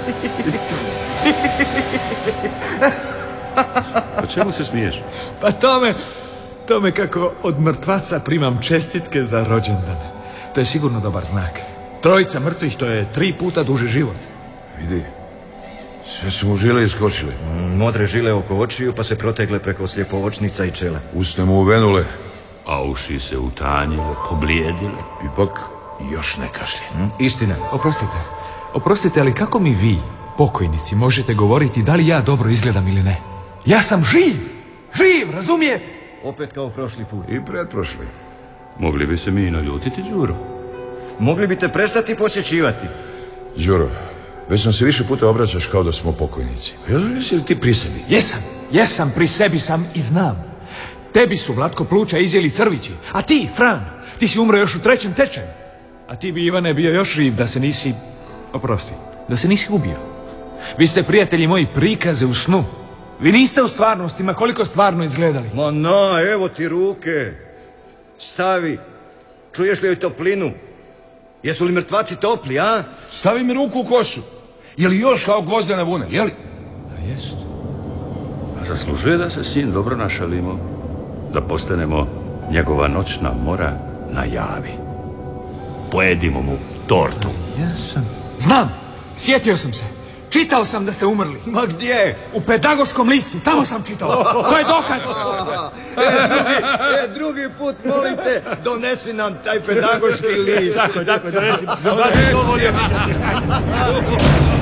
Pa čemu se smiješ? Pa tome kako od mrtvaca primam čestitke za rođendan. To je sigurno dobar znak. 3 mrtvih, to je 3 puta duži život. Vidi, sve su mu žile iskočile. Modre žile oko očiju, pa se protegle preko slijepovočnica i čela. Usne mu uvenule. A uši se utanjile, poblijedile. Ipak još ne kašlje. Istina. Oprostite, ali kako mi vi, pokojnici, možete govoriti da li ja dobro izgledam ili ne? Ja sam živ, razumijete? Opet kao prošli put. I pretprošli. Mogli bi se mi naljutiti, Đuro. Mogli bi te prestati posjećivati. Đuro, već nam se više puta obraćaš kao da smo pokojnici. Jesi li ti pri sebi? Jesam, pri sebi sam i znam. Tebi su, Vlatko, pluća izjeli crvići. A ti, Fran, ti si umro još u 3. tečaju. A ti bi, Ivane, bio još živ da se nisi... da se nisi ubio. Vi ste, prijatelji moji, prikaze u snu. Vi niste u stvarnosti, ma koliko stvarno izgledali. Ma evo ti ruke. Stavi. Čuješ li joj toplinu? Jesu li mrtvaci topli, a? Stavi mi ruku u kosu. Je li još kao gvozdena vuna, je li? A jest. A zaslužuje da se sin dobro našalimo, da postanemo njegova noćna mora na javi. Pojedimo mu tortu. Jesam. Znam, sjetio sam se. Čitao sam da ste umrli. Ma gdje? U pedagoškom listu, tamo sam čitao. To je dokaz. Drugi put, molim te, donesi nam taj pedagoški list. Tako, donesi.